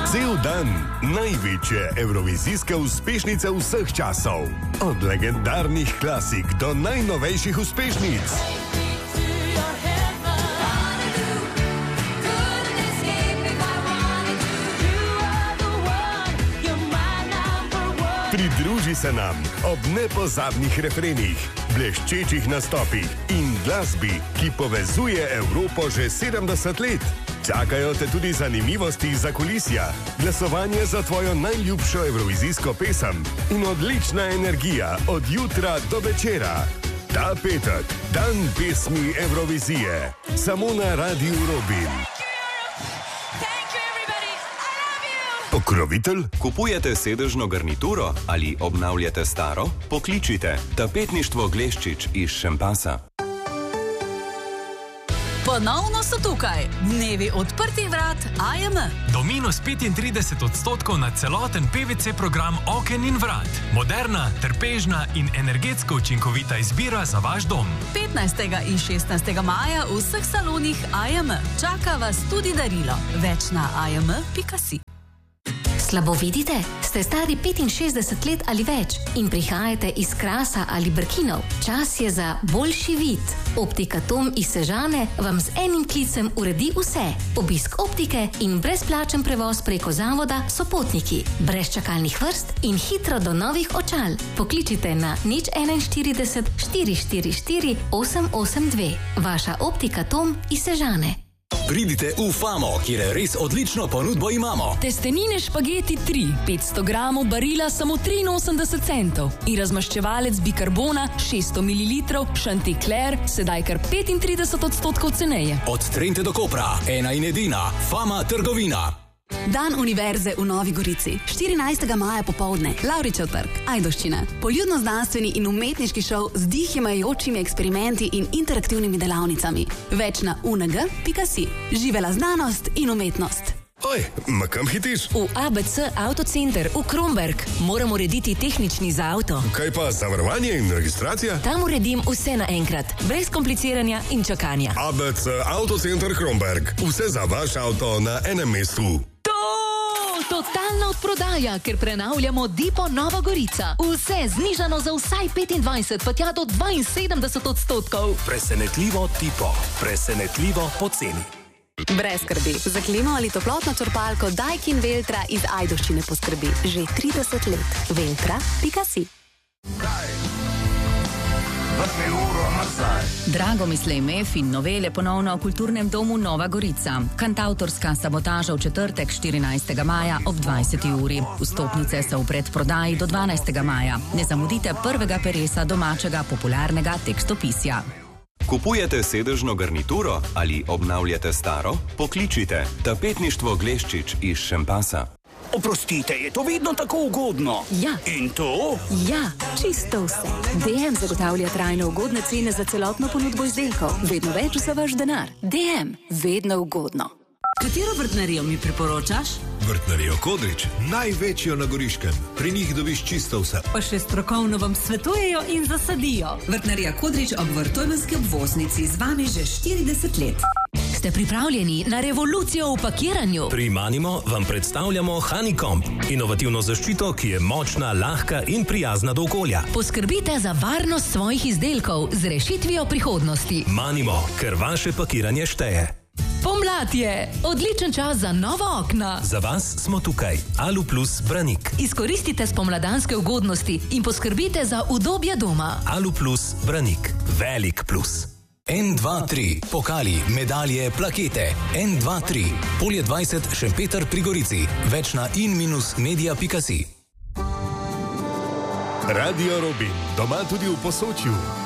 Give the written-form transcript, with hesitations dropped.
Cel dan največje evrovizijske uspešnice vseh časov. Od legendarnih klasik do najnovejših uspešnic. Pridruži se nam ob nepozabnih refrenih, bleščečih nastopih in glasbi, ki povezuje Evropo že 70 let. Čakajo te tudi zanimivosti za kulisja, glasovanje za tvojo najljubšo evrovizijsko pesem in odlična energija od jutra do večera. Ta petek, dan pesmi Evrovizije, samo na Radiu Robin. Pokrovitelj? Kupujete sedežno garnituro ali obnavljate staro? Pokličite Tapetništvo Gleščič iz Šempasa. Ponovno so tukaj dnevi odprtih vrat AJM. Do minus 35% na celoten PVC program oken in vrat. Moderna, trpežna in energetsko učinkovita izbira za vaš dom. 15. in 16. maja v vseh salonih AJM. Čaka vas tudi darilo. Več na ajm.si. Slabo vidite? Ste stari 65 let ali več in prihajate iz Krasa ali Brkinov? Čas je za boljši vid. Optika Tom iz Sežane vam z enim klicem uredi vse. Obisk optike in brezplačen prevoz preko zavoda Sopotniki. Brez čakalnih vrst in hitro do novih očal. Pokličite na 041 444 882. Vaša Optika Tom iz Sežane. Pridite v Famo, kjer res odlično ponudbo imamo. Testenine špageti 3, 500 gramov barila samo 83 centov in razmaščevalec bikarbona 600 ml Chanticleer sedaj kar 35% ceneje. Od Trente do Kopra, ena in edina Fama trgovina. Dan univerze v Novi Gorici. 14. maja popoldne. Lavričev trg, Ajdovščina. Poljudno-znanstveni in umetniški šov z dihimajočimi eksperimenti in interaktivnimi delavnicami. Več na UNG.si. Živela znanost in umetnost. Oj, ma kam hitiš? V ABC Autocenter v Kromberg. Moram urediti tehnični za avto. Kaj pa zavarovanje in registracija? Tam uredim vse naenkrat, brez kompliciranja in čakanja. ABC Autocenter Kromberg. Vse za vaš avto na enem mestu. Totalna odprodaja, ker prenavljamo Dipo Nova Gorica. Vse znižano za vsaj 25, pa tja do 72%. Presenetljivo Dipo. Presenetljivo poceni. Brez skrbi. Za klimo ali toplotno črpalko Daikin Veltra iz Ajdovščine poskrbi že 30 let. Veltra.si. Dragomislej Mef in novele ponovno v Kulturnem domu Nova Gorica. Kantavtorska sabotaža v četrtek 14. maja ob 20. uri. Vstopnice so v predprodaji do 12. maja. Ne zamudite prvega peresa domačega popularnega tekstopisja. Kupujete sedežno garnituro ali obnavljate staro? Pokličite Tapetništvo Gleščič iz Šempasa. Oprostite, je to vedno tako ugodno? Ja. In to? Ja, čisto vse. DM zagotavlja trajno ugodne cene za celotno ponudbo izdelkov. Vedno več za vaš denar. DM, vedno ugodno. Katero vrtnarijo mi priporočaš? Vrtnarijo Kodrič, največjo na Goriškem. Pri njih dobiš čisto vse. Pa še strokovno vam svetujejo in zasadijo. Vrtnarija Kodrič ob Vrtojmenski obvoznici z vami že 40 let. Ste pripravljeni na revolucijo v pakiranju? Pri Manimo vam predstavljamo Honeycomb, inovativno zaščito, ki je močna, lahka in prijazna do okolja. Poskrbite za varnost svojih izdelkov z rešitvijo prihodnosti. Manimo, ker vaše pakiranje šteje. Pomlad je odličen čas za nova okna. Za vas smo tukaj. Alu Plus Branik. Izkoristite spomladanske ugodnosti in poskrbite za udobje doma. Alu Plus Branik. Velik plus. 1, 2, 3. Pokali, medalje, plakete. 1, 2, 3. Polje 20 Šempeter pri Gorici. Več na in-media.si. Radio Robin, doma tudi v Posočju.